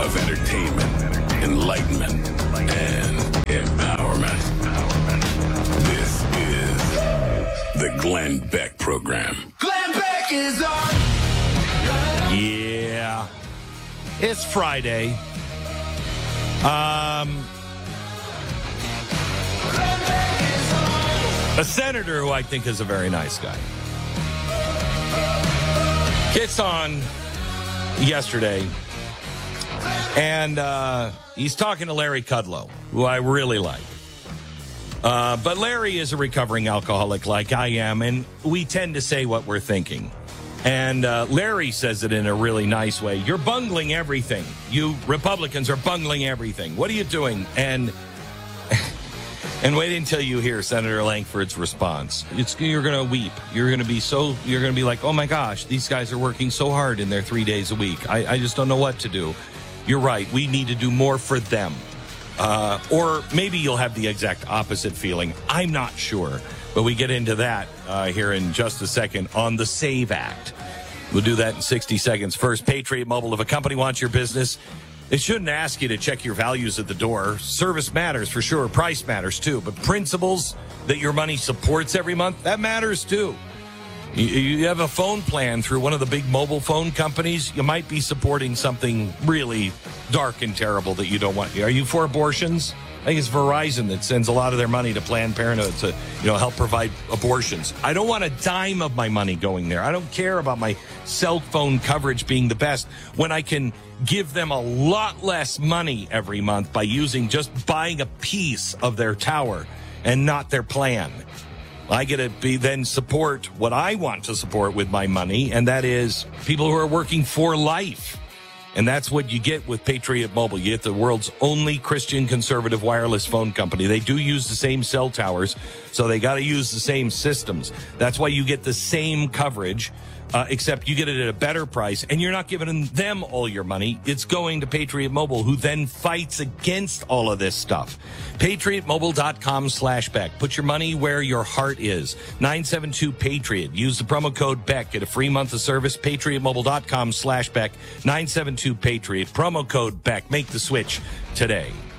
of entertainment, enlightenment, and empowerment. This is the Glenn Beck Program. Glenn Beck is on. Yeah. It's Friday. A senator who I think is a very nice guy gets on yesterday, and he's talking to Larry Kudlow, who I really like. But Larry is a recovering alcoholic like I am, and we tend to say what we're thinking. And Larry says it in a really nice way. You're bungling everything. You Republicans are bungling everything. What are you doing? And wait until you hear Senator Lankford's response. You're going to weep. You're going to be like, oh my gosh, these guys are working so hard in their 3 days a week. I just don't know what to do. You're right. We need to do more for them. Or maybe you'll have the exact opposite feeling. I'm not sure. But we get into that here in just a second on the SAVE Act. We'll do that in 60 seconds. First, Patriot Mobile. If a company wants your business, they shouldn't ask you to check your values at the door. Service matters for sure. Price matters too. But principles that your money supports every month, that matters too. You have a phone plan through one of the big mobile phone companies, you might be supporting something really dark and terrible that you don't want. Are you for abortions? I think it's Verizon that sends a lot of their money to Planned Parenthood to, help provide abortions. I don't want a dime of my money going there. I don't care about my cell phone coverage being the best when I can give them a lot less money every month by just buying a piece of their tower and not their plan. I get to then support what I want to support with my money, and that is people who are working for life. And that's what you get with Patriot Mobile. You get the world's only Christian conservative wireless phone company. They do use the same cell towers, so they got to use the same systems. That's why you get the same coverage, except you get it at a better price, and you're not giving them all your money. It's going to Patriot Mobile, who then fights against all of this stuff. PatriotMobile.com/Beck. Put your money where your heart is. 972-PATRIOT. Use the promo code Beck. Get a free month of service. PatriotMobile.com/Beck. 972-PATRIOT. Promo code Beck. Make the switch today.